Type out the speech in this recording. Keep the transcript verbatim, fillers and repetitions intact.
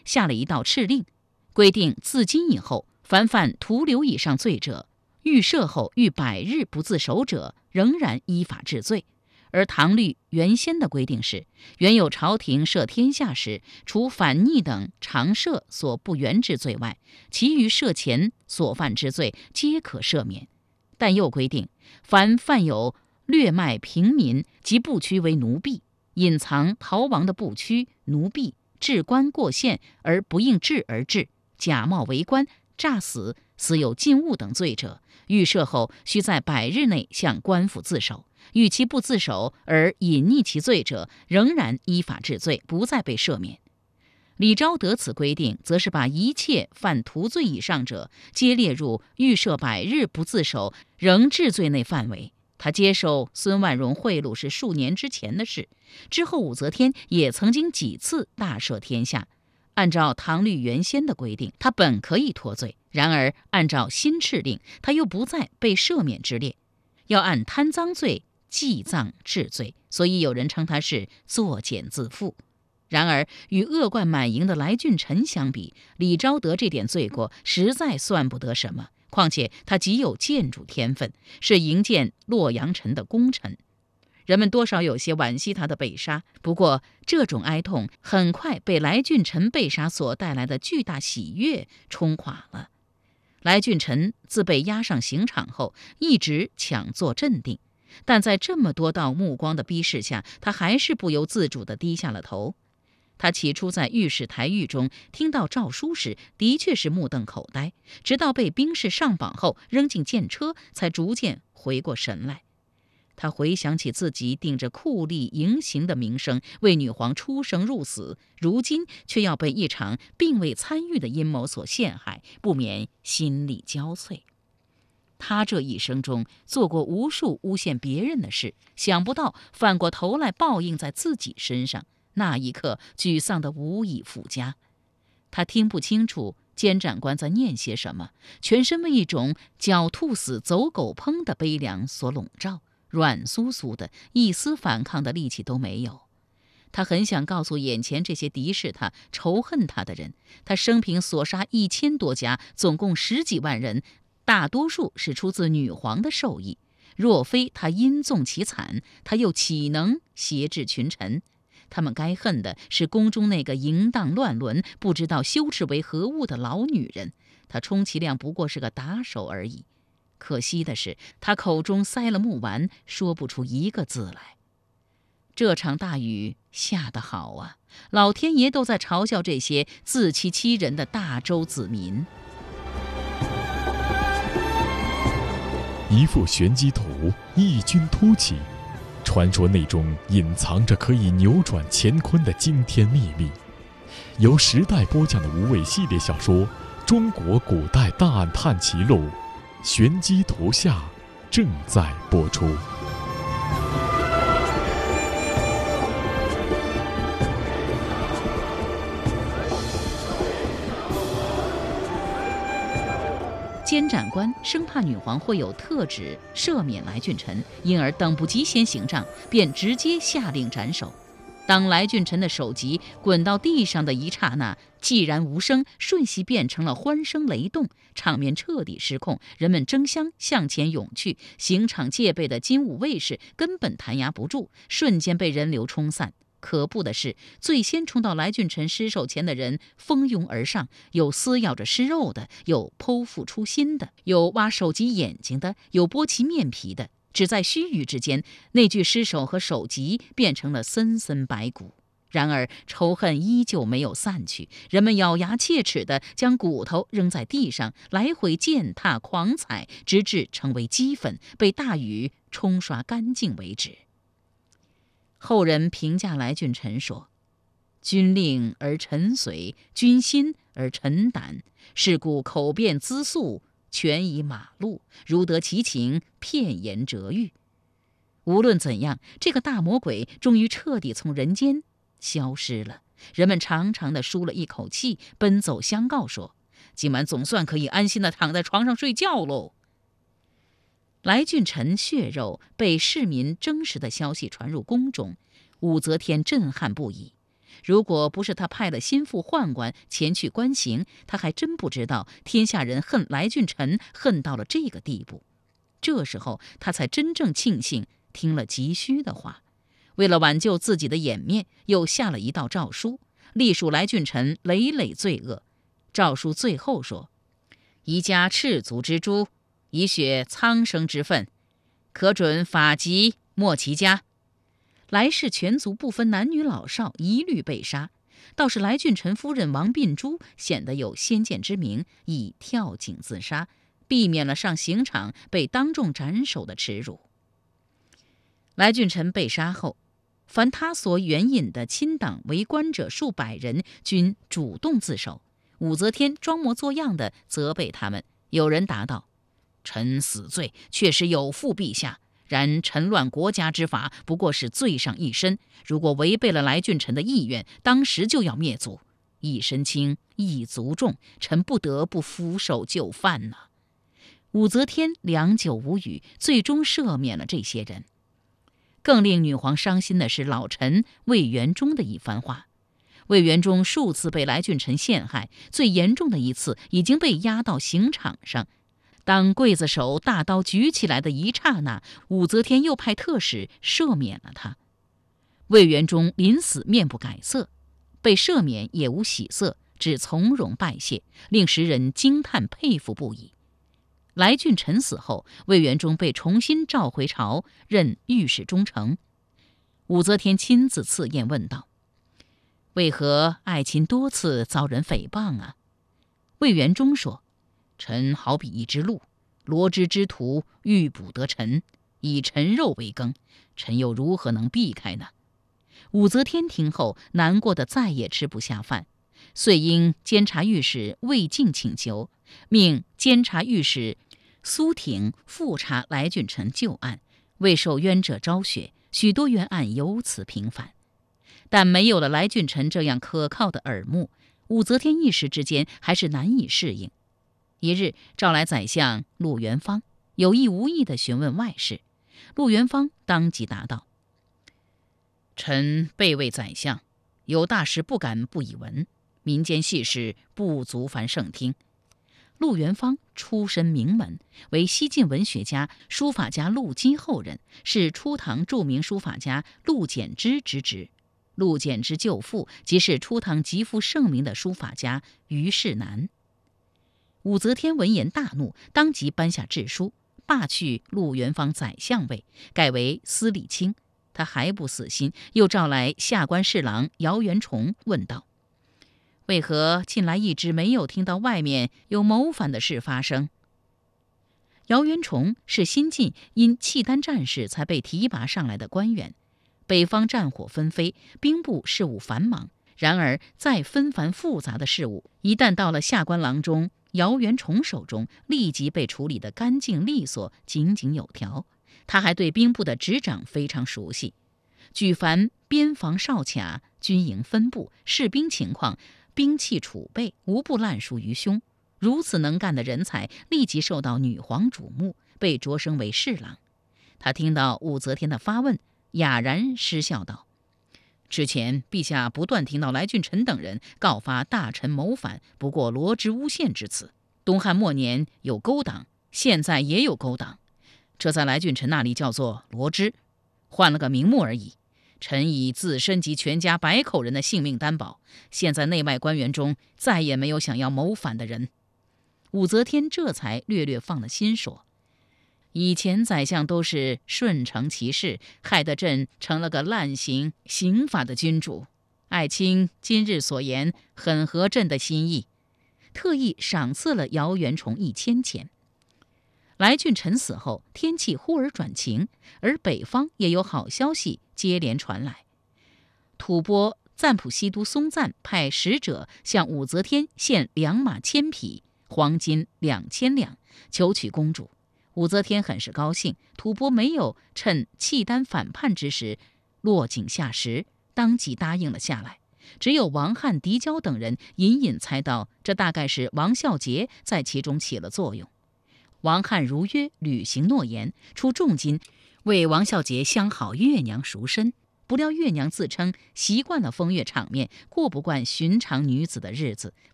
下了一道敕令，规定自今以后，凡犯徒流以上罪者，预赦后逾百日不自首者，仍然依法治罪。而唐律原先的规定是，原有朝廷赦天下时，除反逆等常赦所不原之罪外，其余赦前所犯之罪皆可赦免。但又规定，凡犯有掠卖平民及部区为奴婢，隐藏逃亡的部区奴婢，治官过县而不应治而治，假冒为官，诈死，私有禁物等罪者，预赦后须在百日内向官府自首。遇其不自首而隐匿其罪者，仍然依法治罪，不再被赦免。李昭德此规定，则是把一切犯徒罪以上者，皆列入预赦百日不自首仍治罪内范围。他接受孙万荣贿赂是数年之前的事，之后武则天也曾经几次大赦天下。按照唐律原先的规定，他本可以脱罪，然而按照新敕令，他又不在被赦免之列，要按贪赃罪记赃治罪，所以有人称他是作茧自缚。然而与恶贯满盈的来俊臣相比，李昭德这点罪过实在算不得什么，况且他极有建筑天分，是营建洛阳城的功臣。人们多少有些惋惜他的被杀，不过这种哀痛很快被来俊臣被杀所带来的巨大喜悦冲垮了。来俊臣自被押上刑场后，一直强作镇定，但在这么多道目光的逼视下，他还是不由自主地低下了头。他起初在御史台狱中听到诏书时，的确是目瞪口呆，直到被兵士上绑后扔进箭车，才逐渐回过神来。他回想起自己顶着酷吏淫行的名声，为女皇出生入死，如今却要被一场并未参与的阴谋所陷害，不免心力交瘁。他这一生中做过无数诬陷别人的事，想不到反过头来报应在自己身上，那一刻沮丧得无以复加。他听不清楚监斩官在念些什么，全身为一种狡兔死走狗烹的悲凉所笼罩，软酥酥的，一丝反抗的力气都没有。他很想告诉眼前这些敌视他、仇恨他的人，他生平所杀一千多家，总共十几万人，大多数是出自女皇的授意。若非他因纵其惨，他又岂能挟制群臣？他们该恨的是宫中那个淫荡乱伦、不知道羞耻为何物的老女人。她充其量不过是个打手而已。可惜的是，他口中塞了木丸，说不出一个字来。这场大雨下得好啊，老天爷都在嘲笑这些自欺欺人的大周子民。 一幅玄机图，异军突起，传说内中隐藏着可以扭转乾坤的惊天秘密。由时代播讲的无畏系列小说《中国古代大案探奇录》玄机图下正在播出。 监斩官生怕女皇会有特旨赦免来俊臣，因而等不及先行杖，便直接下令斩首。当来俊臣的首级滚到地上的一刹那，寂然无声，瞬息变成了欢声雷动，场面彻底失控，人们争相向前涌去，刑场戒备的金武卫士根本弹压不住，瞬间被人流冲散。可怖的是，最先冲到来俊臣尸首前的人蜂拥而上，有撕咬着尸肉的，有剖腹出心的，有挖首级眼睛的，有剥其面皮的。只在须臾之间，那具尸首和首级变成了森森白骨。然而仇恨依旧没有散去，人们咬牙切齿地将骨头扔在地上，来回践踏狂踩，直至成为齑粉，被大雨冲刷干净为止。后人评价来俊臣说：“君令而臣随，君心而臣胆。是故口辩资诉，权以马路，如得其情，片言折喻。”无论怎样，这个大魔鬼终于彻底从人间消失了。人们长长地舒了一口气，奔走相告说：“今晚总算可以安心地躺在床上睡觉喽。”来俊臣血肉被市民证实的消息传入宫中，武则天震撼不已。 如果不是他派了心腹宦官前去关刑，他还真不知道天下人恨来俊臣恨到了这个地步。这时候他才真正庆幸听了急需的话，为了挽救自己的颜面，又下了一道诏书，隶属来俊臣累累罪恶。诏书最后说：宜加赤足之诛，以雪苍生之愤，可准法籍没其家。来世全族不分男女老少，一律被杀。倒是来俊臣夫人王鬓珠显得有先见之明，以跳井自杀，避免了上刑场被当众斩首的耻辱。来俊臣被杀后，凡他所援引的亲党为官者数百人均主动自首。武则天装模作样地责备他们，有人答道：臣死罪确实有负陛下，然臣乱国家之法不过是罪上一身，如果违背了来俊臣的意愿，当时就要灭族。一身轻，一族重，臣不得不俯首就范呐。武则天良久无语，最终赦免了这些人。更令女皇伤心的是老臣魏元忠的一番话。魏元忠数次被来俊臣陷害，最严重的一次已经被押到刑场上。当刽子手大刀举起来的一刹那，武则天又派特使赦免了他。魏元忠临死面不改色，被赦免也无喜色，只从容拜谢，令时人惊叹佩服不已。来俊臣死后，魏元忠被重新召回朝，任御史中丞。武则天亲自赐宴问道：为何爱卿多次遭人诽谤啊？魏元忠说：臣好比一只鹿，罗织之徒欲捕得臣，以臣肉为羹，臣又如何能避开呢？武则天听后难过的再也吃不下饭，遂因监察御史魏晋请求，命监察御史苏挺复查来俊臣旧案，为受冤者昭雪，许多冤案由此平反。但没有了来俊臣这样可靠的耳目，武则天一时之间还是难以适应。一日，召来宰相陆元芳，有意无意地询问外事。陆元芳当即答道：臣备为宰相，有大事不敢不以闻，民间细事不足烦圣听。陆元芳出身名门，为西晋文学家、书法家陆机后人，是初唐著名书法家陆简之之侄。陆简之舅父即是初唐极负盛名的书法家虞世南。武则天闻言大怒，当即颁下制书，罢去陆元芳宰相位，改为司礼卿。他还不死心，又召来下官侍郎姚元崇，问道：为何近来一直没有听到外面有谋反的事发生？姚元崇是新晋因契丹战事才被提拔上来的官员。北方战火纷飞，兵部事务繁忙，然而再纷繁复杂的事务，一旦到了下官郎中姚元崇手中，立即被处理得干净利索，井井有条。他还对兵部的执掌非常熟悉，举凡边防哨卡、军营分布、士兵情况、兵器储备，无不烂熟于胸。如此能干的人才，立即受到女皇瞩目，被擢升为侍郎。他听到武则天的发问，哑然失笑道：之前陛下不断听到来俊臣等人告发大臣谋反，不过罗织诬陷之词。东汉末年有勾党，现在也有勾党，这在来俊臣那里叫做罗织，换了个名目而已。臣以自身及全家百口人的性命担保，现在内外官员中再也没有想要谋反的人。武则天这才略略放了心，说：以前宰相都是顺承其事，害得朕成了个滥行刑法的君主。爱卿今日所言很合朕的心意，特意赏赐了姚元崇一千钱。来俊臣死后，天气忽而转晴，而北方也有好消息接连传来。吐蕃赞普西都松赞派使者向武则天献良马千匹，黄金两千两，求娶公主。武则天很是高兴，吐蕃没有趁契丹反叛之时落井下石，当即答应了下来。只有王翰、狄娇等人隐隐猜到，这大概是王孝杰在其中起了作用。王翰如约履行诺言，出重金为王孝杰相好月娘赎身。 不料月娘自称习惯了风月场面，过不惯寻常女子的日子，